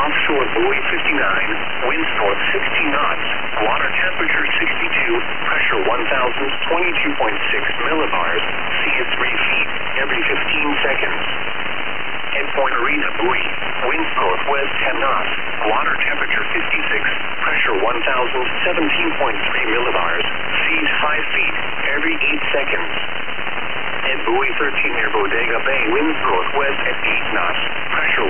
offshore buoy 59, winds north 60 knots, water temperature 62, pressure 1022.6 millibars, sea is 3 feet every 15 seconds. At Point Arena buoy, winds northwest 10 knots, water temperature 56, pressure 1017.3 millibars, seas 5 feet every 8 seconds. At buoy 13 near Bodega Bay, winds northwest at 8 knots, pressure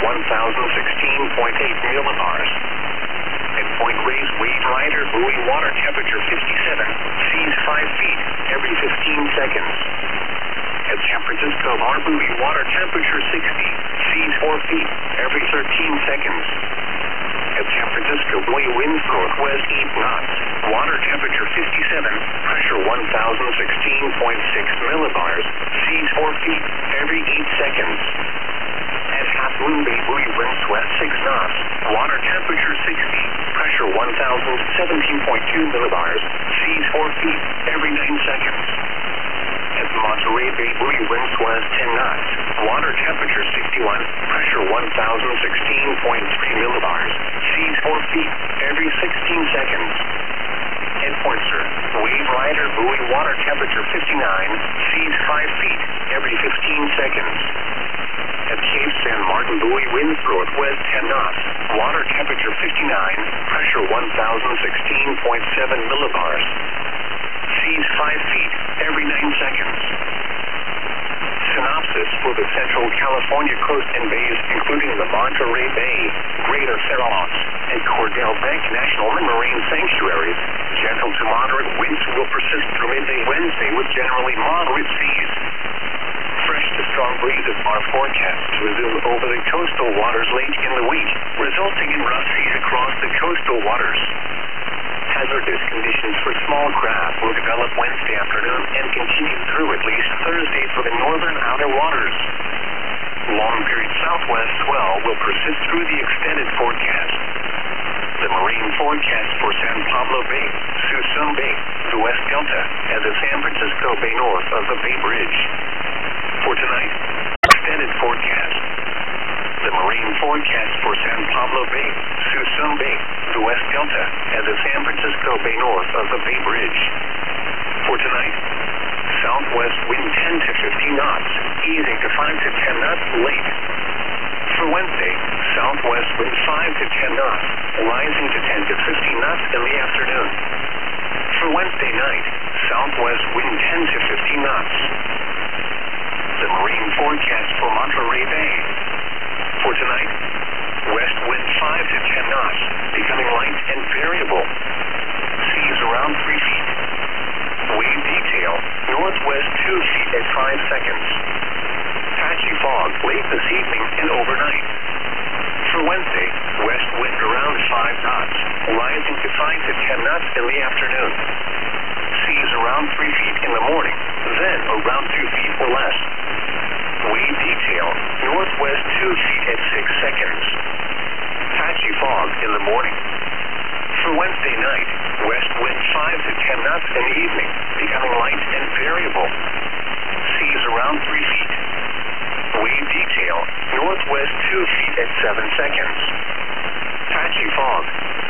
1016.8 millibars. At Point Reyes, wave rider buoy, water temperature 57, seas 5 feet every 15 seconds. At San Francisco Bar buoy, water temperature 60, seas 4 feet every 13 seconds. At San Francisco buoy, winds northwest 8 knots, water temperature 57, pressure 1016.6 millibars, seas 4 feet every 8 seconds. At Half Moon Bay buoy, winds west 6 knots, water temperature 60, pressure 1017.2 millibars, seas 4 feet every 9 seconds. At Monterey Bay buoy, winds west 10 knots, water temperature 61, pressure 1016.3 millibars, seas 4 feet every 16 seconds. At Point Sur, wave rider buoy, water temperature 59, seas 5 feet every 15 seconds. At Cape San Martin buoy, winds northwest 10 knots, water temperature 59, pressure 1016.7 millibars, seas 5 feet every 9 seconds. Synopsis for the Central California coast and bays, including the Monterey Bay, Greater Farallons, and Cordell Bank National Marine Sanctuaries. Gentle to moderate winds will persist through midday Wednesday with generally moderate seas. Fresh to strong breezes are forecast to resume over the coastal waters late in the week, resulting in rough seas across the coastal waters. Hazardous conditions for small craft will develop Wednesday afternoon and continue through at least Thursday for the northern outer waters. Long-period southwest swell will persist through the extended forecast. The marine forecast for San Pablo Bay, Suisun Bay, the West Delta, and the San Francisco Bay north of the Bay Bridge. For tonight, extended forecast. The marine forecast for San Pablo Bay, Suisun Bay, the West Delta, and the San Francisco Bay north of the Bay Bridge. For tonight, southwest wind 10 to 15 knots, easing to 5 to 10 knots late. For Wednesday, southwest wind 5 to 10 knots, rising to 10 to 15 knots in the afternoon. For Wednesday night, southwest wind 10 to 15 knots. The marine forecast for Monterey Bay. For tonight, west wind 5 to 10 knots, becoming light and variable. Seas around 3 feet. Wave detail, northwest 2 feet at 5 seconds. Patchy fog late this evening and overnight. For Wednesday, west wind around 5 knots, rising to 5 to 10 knots in the afternoon. Seas around 3 feet in the morning, then around 2 feet or less. Wave detail, northwest 2 feet at 6 seconds. Patchy fog in the morning. For Wednesday night, west wind 5 to 10 knots in the evening, becoming light and variable. Seas around 3 feet. Wave detail, northwest 2 feet at 7 seconds. Patchy fog.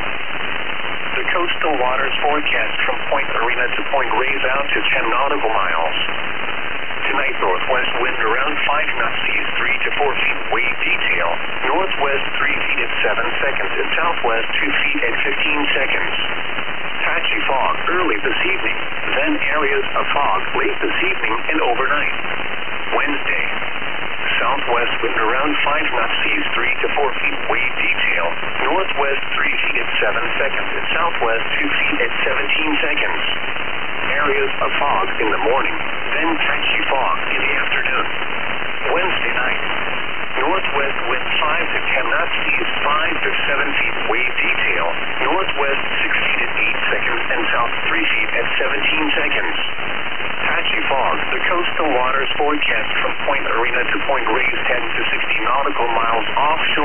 The coastal waters forecast from Point Arena to Point Reyes out to 10 nautical miles. Tonight, northwest wind around 5 knots, seas 3 to 4 feet, wave detail. Northwest 3 feet at 7 seconds, and southwest 2 feet at 15 seconds. Patchy fog early this evening, then areas of fog late this evening and overnight. Wednesday, southwest wind around 5 knots, seas 3 to 4 feet, wave detail. Northwest 3 feet at 7 seconds, and southwest 2 feet at 17 seconds. Areas of fog in the morning, then patchy fog in the afternoon. Wednesday night, northwest wind 5 to 10 knots, seas 5 to 7 feet, wave detail. Northwest 6 feet at 8 seconds, and south 3 feet at 17 seconds. Patchy fog. The coastal waters forecast from Point Arena to Point Reyes 10 to 60 nautical miles offshore.